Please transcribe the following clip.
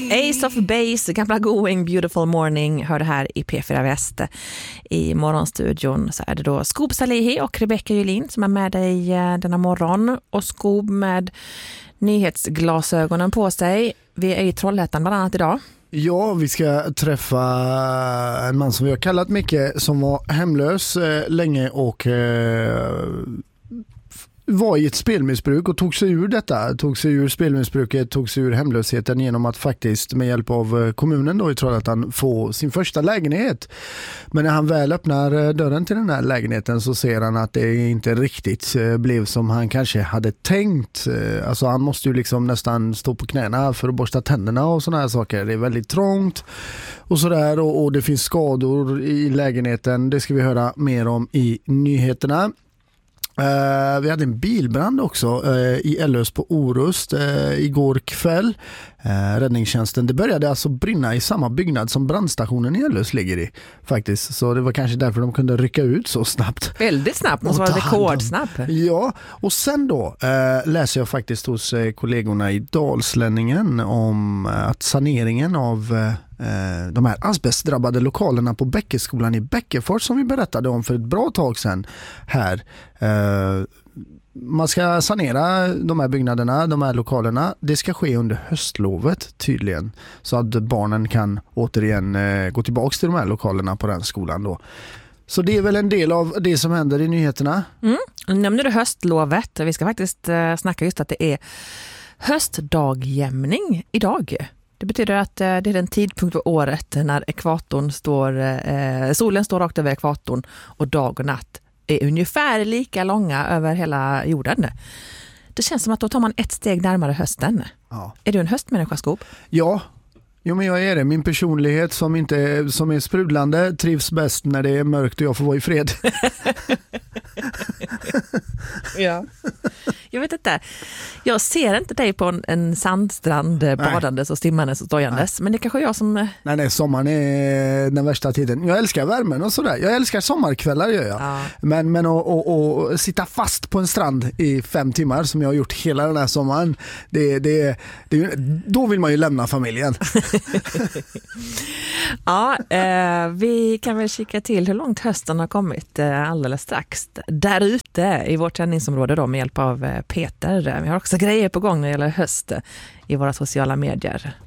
Ace of Base, gamla Going Beautiful Morning, hör det här i P4 Väst. I morgonstudion så är det då Skoob Salihi och Rebecca Julin som är med dig denna morgon. Och Skoob med nyhetsglasögonen på sig. Vi är i Trollhättan bland annat idag. Ja, vi ska träffa en man som vi har kallat mycket, som var hemlös länge och var i ett spelmissbruk och tog sig ur detta, tog sig ur spelmissbruket, tog sig ur hemlösheten genom att faktiskt med hjälp av kommunen då i Trollhättan få sin första lägenhet. Men när han väl öppnar dörren till den här lägenheten så ser han att det inte riktigt blev som han kanske hade tänkt. Alltså han måste ju liksom nästan stå på knäna för att borsta tänderna och såna här saker. Det är väldigt trångt och sådär, och det finns skador i lägenheten. Det ska vi höra mer om i nyheterna. Vi hade en bilbrand också i Ellös på Orust igår kväll. Räddningstjänsten, det började alltså brinna i samma byggnad som brandstationen i Ellös ligger i faktiskt. Så det var kanske därför de kunde rycka ut så snabbt. Väldigt snabbt, måste vara rekordsnabbt. Ja, och sen då läser jag faktiskt hos kollegorna i Dalslänningen om att saneringen av de här asbestdrabbade lokalerna på Bäckeskolan i Bäckefors som vi berättade om för ett bra tag sedan här. Man ska sanera de här byggnaderna, de här lokalerna. Det ska ske under höstlovet tydligen, så att barnen kan återigen gå tillbaka till de här lokalerna på den skolan då. Så det är väl en del av det som händer i nyheterna. Nämner du höstlovet? Vi ska faktiskt snacka just att det är höstdagjämning idag. Det betyder att det är den tidpunkt på året när ekvatorn solen står rakt över ekvatorn och dag och natt är ungefär lika långa över hela jorden. Det känns som att då tar man ett steg närmare hösten. Ja. Är du en höstmänniska, Skoob? Ja. Jo, men jag är det. Min personlighet som är sprudlande trivs bäst när det är mörkt och jag får vara i fred. Ja. Jag vet inte. Jag ser inte dig på en sandstrand badandes och stimmandes och stojandes. Men det kanske är jag som... Nej, sommaren är den värsta tiden. Jag älskar värmen och sådär. Jag älskar sommarkvällar gör jag. Ja. Men att sitta fast på en strand i 5 timmar som jag har gjort hela den här sommaren, då vill man ju lämna familjen. Ja, vi kan väl kika till hur långt hösten har kommit alldeles strax. Där ute i vårt sändningsområde då med hjälp av Peter. Vi har också grejer på gång när det gäller höst i våra sociala medier.